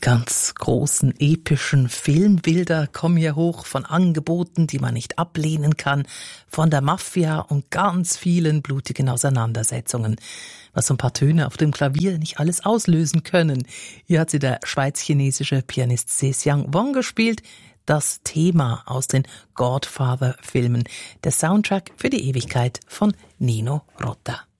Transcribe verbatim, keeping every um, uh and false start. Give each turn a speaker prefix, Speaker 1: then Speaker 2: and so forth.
Speaker 1: ganz großen, epischen Filmbilder kommen hier hoch von Angeboten, die man nicht ablehnen kann, von der Mafia und ganz vielen blutigen Auseinandersetzungen. Was so ein paar Töne auf dem Klavier nicht alles auslösen können. Hier hat sie der schweiz-chinesische Pianist Zhexiang Wang gespielt. Das Thema aus den Godfather-Filmen. Der Soundtrack für die Ewigkeit von Nino Rota.